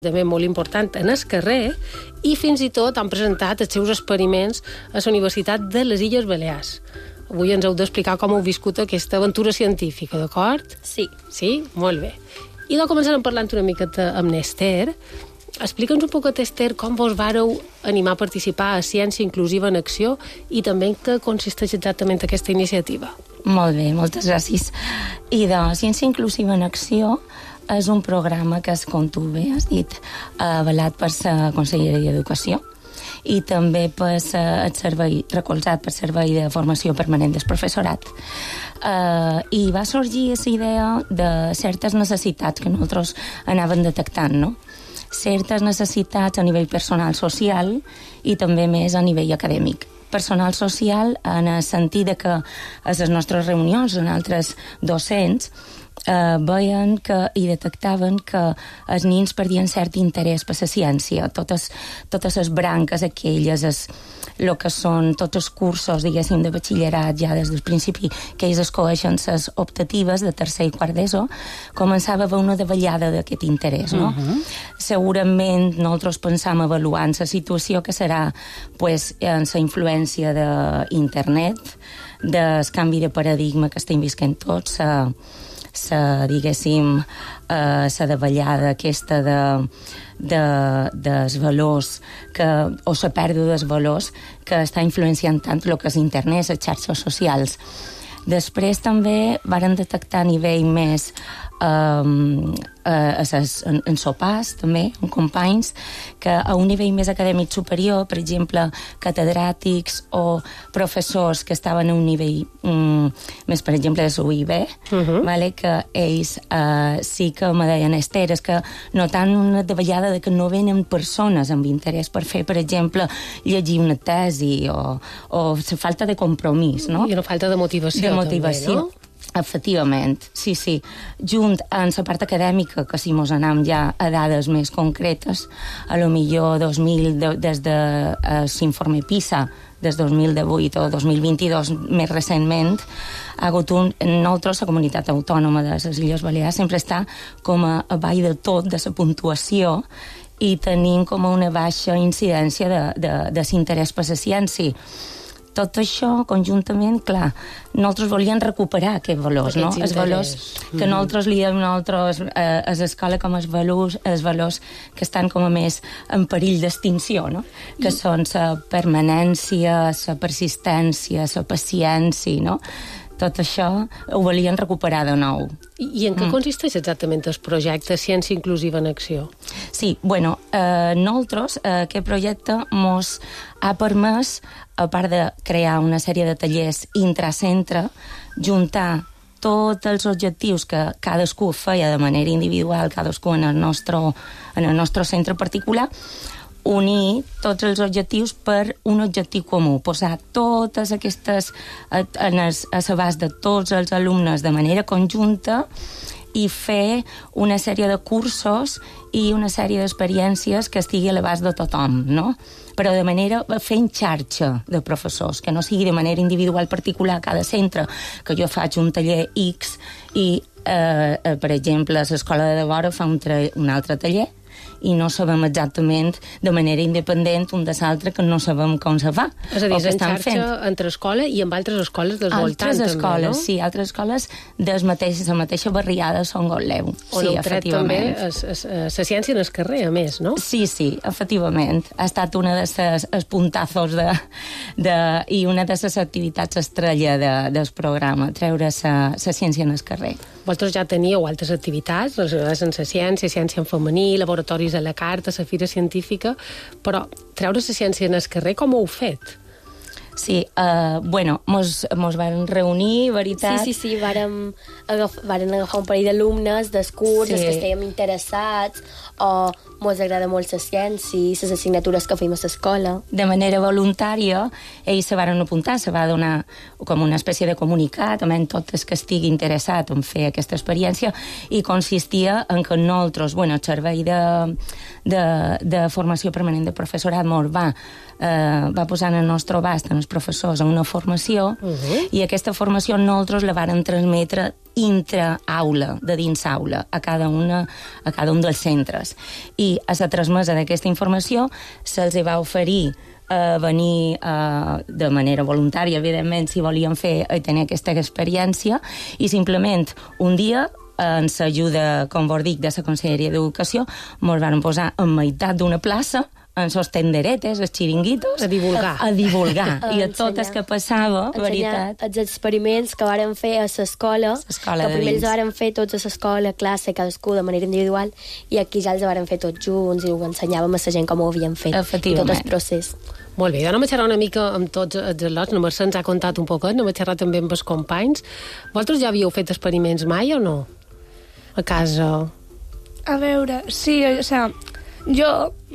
també molt important en el carrer, i fins i tot han presentat els seus experiments a la Universitat de les Illes Balears. Avui ens heu d'explicar com heu viscut aquesta aventura científica, d'acord? Sí. Sí? Molt bé. I doncs començarem parlant una miqueta amb n'Ester. Explica'ns un poquet, Ester, com vos vàreu animar a participar a Ciència Inclusiva en Acció i també en què consisteix exactament aquesta iniciativa. Molt bé, moltes gràcies. I de Ciència Inclusiva en Acció és un programa que, com tu bé has dit, avalat per la Conselleria d'Educació i també per el servei, recolzat per Servei de Formació Permanent del Professorat. I va sorgir la idea de certes necessitats que nosaltres anàvem detectant, no? Certes necessitats a nivell personal social i també més a nivell acadèmic. Personal social en el sentit de que a les nostres reunions en altres docents veien i detectaven que els nens perdien cert interès per la ciència, totes les branques aquelles, el que són tots els cursos, diguéssim, de batxillerat, ja des del principi que ells escolleixen les optatives de tercer i quart d'ESO, començava a haver una davallada d'aquest interès, no? Segurament nosaltres pensam avaluant la situació que serà en la influència d'internet, del canvi de paradigma que estem visquent tots, diguéssim, la davallada aquesta dels valors o la pèrdua dels valors que està influenciant tant el que és internet, les xarxes socials. Després també varen detectar a nivell més en sopars, també, amb companys, que a un nivell més acadèmic superior, per exemple, catedràtics o professors que estaven a un nivell més, per exemple, de l'UIB, vale? Que ells sí que me deien, Ester, és que notant una davallada de que no venen persones amb interès per fer, per exemple, llegir una tesi o la falta de compromís, no? I una falta de motivació. De motivació. També, no? Efectivament, sí. Junt amb la part acadèmica, que si mos anam ja a dades més concretes, a lo millor des de l'informe PISA, des 2018 o 2022 més recentment, ha hagut nosaltres, la comunitat autònoma de les Illes Balears, sempre està com a avall de tot de la puntuació i tenim com una baixa incidència de l'interès per la ciència. Tot això, conjuntament, clar, nosaltres volíem recuperar aquests valors, no? Els valors que nosaltres li diem a l'escola com els valors que estan com a més en perill d'extinció, no? Que són la permanència, la persistència, la paciència, no? Tot això ho volien recuperar de nou. I en què consisteix exactament el projecte Ciència Inclusiva en Acció? Sí, bueno, nosaltres, aquest projecte mos ha permès, a part de crear una sèrie de tallers intracentre, juntar tots els objectius que cadascú feia de manera individual, cadascú en el nostre centre particular, unir tots els objectius per un objectiu comú, posar totes aquestes a l'abast de tots els alumnes de manera conjunta i fer una sèrie de cursos i una sèrie d'experiències que estigui a l'abast de tothom, no? Però de manera fent xarxa de professors, que no sigui de manera individual particular a cada centre, que jo faig un taller X i, per exemple, l'escola de vora fa un altre taller, i no sabem exactament de manera independent un de l'altre, que no sabem com se fa. És a dir, en xarxa entre escola i amb altres escoles del voltant, altres escoles, també, no? Sí, altres escoles de la mateixa barriada Son Gotleu. On heu tret també la ciència en el carrer, a més, no? Sí, efectivament. Ha estat una de les puntazos i una de les activitats estrella del programa, treure la ciència en el carrer. Vosaltres ja teníeu altres activitats relacionades amb la ciència en femení, laboratoris a la carta, la fira científica, però treure la ciència en el carrer, com ho heu fet? Sí, mos van reunir, veritat? Sí, varen agafar un parell d'alumnes del curs, els que estèiem interessats, o mos agrada molt la ciència i les assignatures que fèiem a l'escola. De manera voluntària, ells se van apuntar, se va donar com una espècie de comunicat, amb tot el que estigui interessat en fer aquesta experiència, i consistia en que nosaltres, el servei de formació permanent de professorat va posar en el nostre abast els professors en una formació i aquesta formació nosaltres la vàrem transmetre intra-aula, de dins aula, a cada un dels centres. I a la transmesa d'aquesta informació se'ls va oferir venir de manera voluntària, evidentment, si volien tenir aquesta experiència, i simplement un dia, en l'ajuda, com vos dic, de la Conselleria d'Educació, ens van posar en meitat d'una plaça, en sos tenderetes, els xiringuitos... A divulgar. A divulgar. I a tot el que passava, veritat... Els experiments que vàrem fer a l'escola, que primer els vàrem fer tots a l'escola, classe, cadascú de manera individual, i aquí ja els vàrem fer tots junts i ho ensenyàvem a la gent com ho havien fet. Efectivament. Tot el procés. Molt bé, jo anem a xerrar una mica amb tots els al·lots, la Mercè ens ha contat un poquet, anem a xerrar també amb els companys. Vosaltres ja havíeu fet experiments mai o no? A casa? A veure, sí, o sigui, jo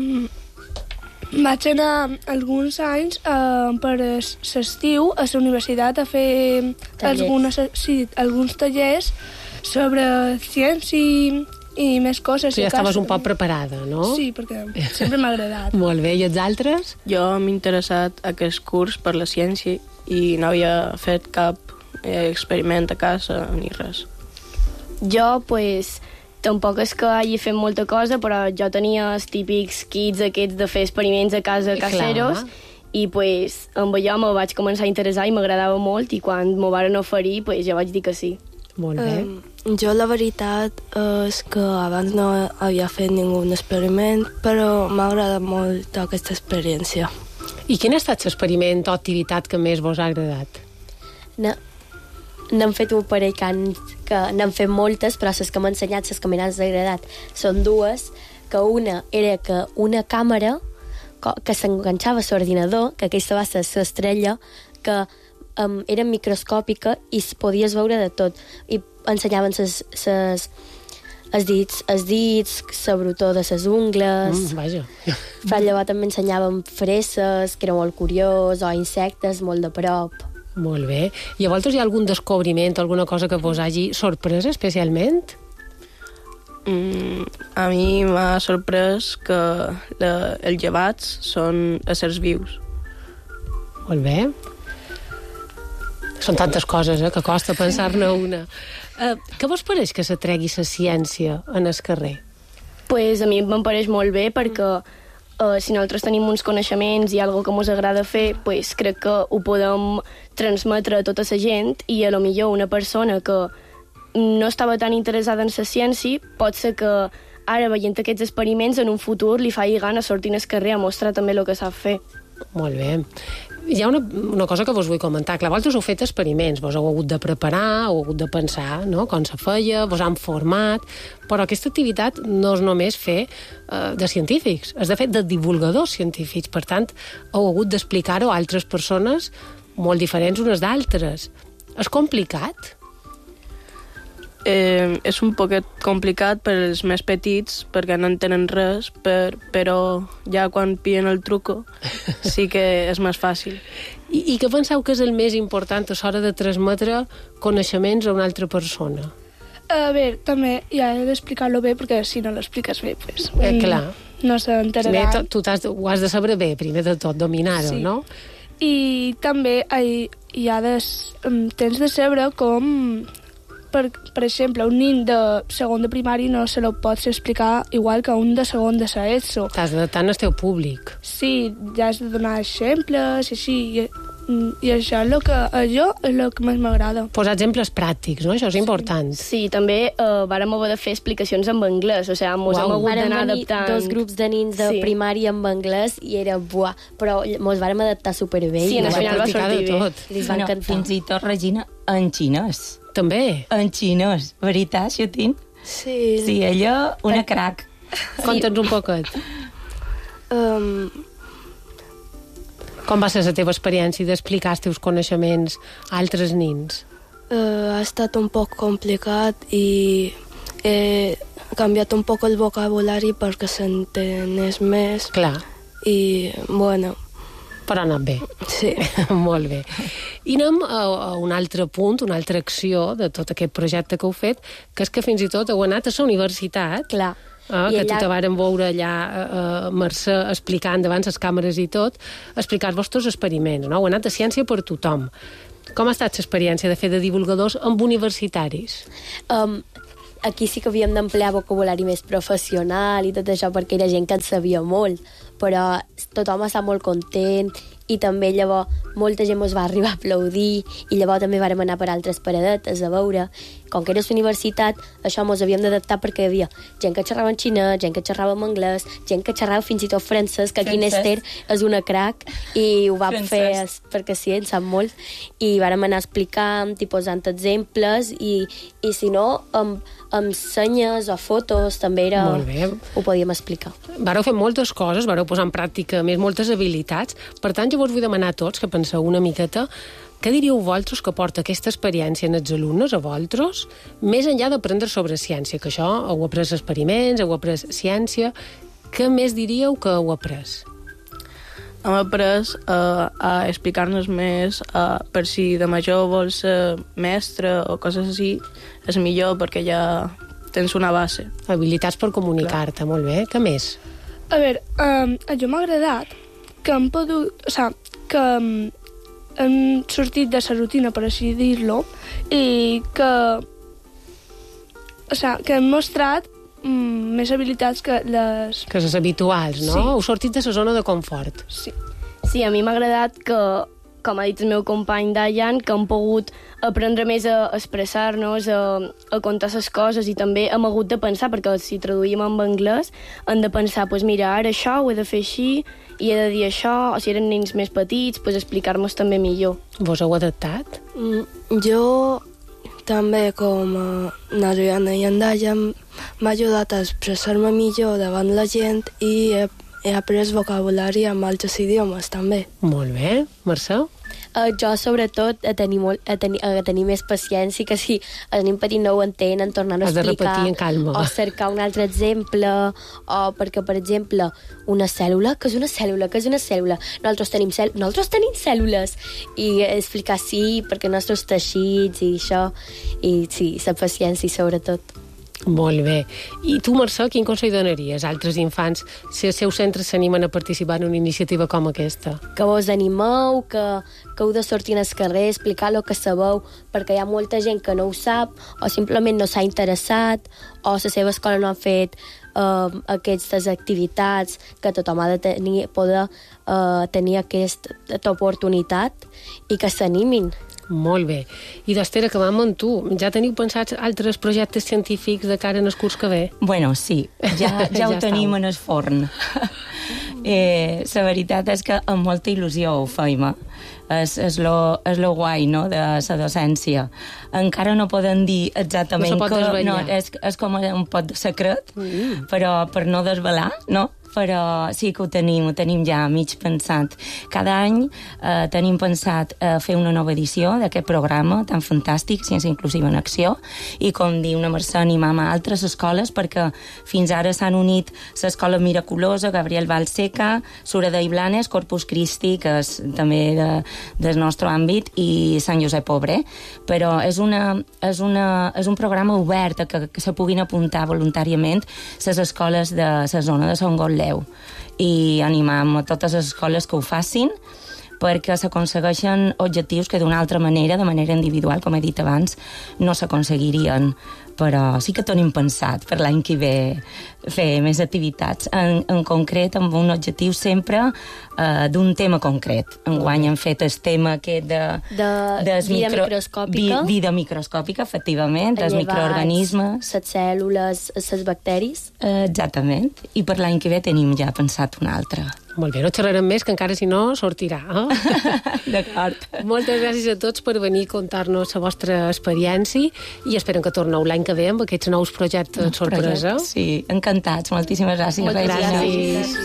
vaig anar alguns anys per l'estiu a la universitat a fer alguns tallers sobre ciència i més coses. Tu ja estaves un poc preparada, no? Sí, perquè sempre m'ha agradat. Molt bé, i els altres? Jo m'he interessat aquest curs per la ciència i no havia fet cap experiment a casa ni res. Jo, tampoc és que hagi fet molta cosa, però jo tenia els típics kits aquests de fer experiments a casa caseros i amb allò me vaig començar a interessar i m'agradava molt i quan m'ho varen oferir ja vaig dir que sí. Molt bé. Jo la veritat és que abans no havia fet ningú experiment, però m'ha agradat molt aquesta experiència. I quin ha estat l'experiment o activitat que més vos ha agradat? N'hem fet un parell que n'hem fet moltes, però les que m'ha ensenyat, les que m'han agradat, són dues, que una era que una càmera que s'enganxava a l'ordinador, que aquesta va ser l'estrella, que era microscòpica i podies veure de tot. I ensenyaven els dits, la brutó de les ungles. Vaja. Però llavors també ensenyaven fresses, que era molt curiós, o insectes molt de prop. Molt bé. I a vosaltres hi ha algun descobriment, alguna cosa que vos hagi sorprès especialment? A mi m'ha sorprès que els llevats són éssers vius. Molt bé. Són tantes coses, que costa pensar-ne una. Què vos pareix que s'atregui la ciència en el carrer? A mi me'n pareix molt bé perquè si nosaltres tenim uns coneixements i alguna que ens agrada fer, crec que ho podem transmetre a tota la gent i a lo millor una persona que no estava tan interessada en la ciència pot ser que ara, veient aquests experiments, en un futur li faci gana sortir al carrer a mostrar també el que sap fer. Molt bé. Hi ha una cosa que vos vull comentar. Clar, vosaltres heu fet experiments, vos heu hagut de preparar, heu hagut de pensar, no?, com se feia, vos han format, però aquesta activitat no és només fer de científics, és de fet de divulgadors científics. Per tant, heu hagut d'explicar-ho a altres persones molt diferents unes d'altres. És complicat? És un poquet complicat per als més petits perquè no entenen res, però ja quan pillen el truco sí que és més fàcil. I què penseu que és el més important a l'hora de transmetre coneixements a una altra persona? A veure, també hi ha d'explicar-lo bé, perquè si no l'expliques bé, clar. No s'enterarà. Tu ho has de saber bé, primer de tot, dominar-ho, no? I també tens de saber com... Per exemple, un nin de segon de primari no se lo pots explicar igual que un de segon de l'ESO. T'has d'adaptar al teu públic. Sí, ja has de donar exemples i així. I això és el que més m'agrada. Posar exemples pràctics, no? Això és important. Sí, també vàrem haver de fer explicacions en anglès, o sigui, mos hem hagut d'anar adaptant. Dos grups de nins de primària en anglès i era buah, però mos vàrem adaptar superbé. Sí, al final va sortir bé. Li va encantar. Fins i tot, Regina, en xinès. També? En xinès, veritat, Xutín? Sí. Sí, allò, una crac. Conta'ns un poquet. Com va ser la teva experiència d'explicar els teus coneixements a altres nins? Ha estat un poc complicat i he canviat un poc el vocabulari perquè s'entenés més. Clar. I, bueno... Però ha anat bé. Sí. Molt bé. I anem a un altre punt, una altra acció de tot aquest projecte que heu fet, que és que fins i tot heu anat a la universitat. Clar. Que tu te varen veure allà, Mercè, explicant davant les càmeres i tot, explicar els vostres experiments, no? Heu anat a Ciència per tothom. Com ha estat l'experiència de fer de divulgadors amb universitaris? Aquí sí que havíem d'emplear vocabulari més professional i tot això perquè era gent que en sabia molt, però tothom està molt content i també llavors molta gent ens va arribar a aplaudir i llavors també vàrem anar per altres paradetes a veure. Com que era la universitat, això ens havíem d'adaptar perquè hi havia gent que xerrava en xinès, gent que xerrava en anglès, gent que xerrava fins i tot francès, que aquí Nester és una crac i ho va fer perquè sí, en sap molt, i vàrem anar explicant i posant exemples i si no, amb senyes o fotos també era... Molt bé. Ho podíem explicar. Vareu fer moltes coses, vareu posar en pràctica més moltes habilitats. Per tant, jo vos vull demanar a tots que penseu una miqueta què diríeu vosaltres que porta aquesta experiència en els alumnes, a vosaltres, més enllà d'aprendre sobre ciència, que això heu après experiments, heu après ciència, què més diríeu que heu après? Hem après a explicar-nos més per si de major vols ser mestre o coses així, és millor perquè ja tens una base. Habilitats per comunicar-te, molt bé. Què més? A veure, a jo m'ha agradat que hem pogut... O sigui, que hem sortit de la rutina, per així dir-lo, i que... O sigui, que hem mostrat més habilitats que les... Que les habituals, no? Sí. Heu sortit de la zona de confort. Sí. Sí, a mi m'ha agradat que, com ha dit el meu company Dayan, que hem pogut aprendre més a expressar-nos, a contar les coses, i també hem hagut de pensar, perquè si traduïm en anglès hem de pensar, pues mira, ara això ho he de fer així, i he de dir això, o si eren nens més petits, pues explicar-nos també millor. Vos heu adaptat? Jo també, com Adriana i en Dayan, m'ha ajudat a expressar-me millor davant la gent i he après vocabulari amb altres idiomes, també. Molt bé. Mercè? Jo, sobretot, a tenir més paciència, que si el nen petit no ho entén, en tornar a Has de explicar, repetir en calma. o cercar un altre exemple, o perquè, per exemple, una cèl·lula, què és una cèl·lula? Què és una cèl·lula? Nosaltres tenim cèl·lules, i explicar sí, perquè els nostres teixits i això, i sí, la paciència, sobretot. Molt bé. I tu, Mercè, quin consell donaries a altres infants si els seus centres s'animen a participar en una iniciativa com aquesta? Que vos animeu, que heu de sortir al carrer, explicar el que sabeu, perquè hi ha molta gent que no ho sap, o simplement no s'ha interessat, o la seva escola no ha fet aquestes activitats, que tothom ha de poder tenir aquesta oportunitat i que s'animin. Molt bé. I d'Ester, acabam amb tu. Ja teniu pensats altres projectes científics de cara en el curs que ve? Bueno, sí, ja ho tenim en el forn. La veritat és que amb molta il·lusió ho feim. És lo guai, no?, de la docència. Encara no poden dir exactament no que... No, és com un pot de secret, però per no desvelar, no? Però sí que ho tenim ja mig pensat. Cada any tenim pensat fer una nova edició d'aquest programa tan fantàstic, Ciència Inclusiva en Acció, i com diu una Mercè, animam a altres escoles, perquè fins ara s'han unit l'Escola Miraculosa, Gabriel Vallseca, Sureda i Blanes, Corpus Christi, que és també del nostre àmbit, i Sant Josep Obrer. Però és un programa obert a que se puguin apuntar voluntàriament les escoles de la zona de Sant Gotleu, i animam a totes les escoles que ho facin, perquè s'aconsegueixen objectius que d'una altra manera, de manera individual, com he dit abans, no s'aconseguirien. Però sí que tenim pensat per l'any que ve fer més activitats, en concret amb un objectiu sempre d'un tema concret. Enguany hem fet el tema aquest de vida microscòpica. Vida microscòpica, efectivament, dels microorganismes. Les cèl·lules, les bacteris. Exactament. I per l'any que ve tenim ja pensat un altre. Molt bé, no xerrarem més, que encara si no sortirà. D'acord. Moltes gràcies a tots per venir a contar-nos la vostra experiència i esperem que torneu l'any que ve amb aquests nous projectes sorpresa. Sí, encantats. Moltíssimes gràcies. Moltes gràcies.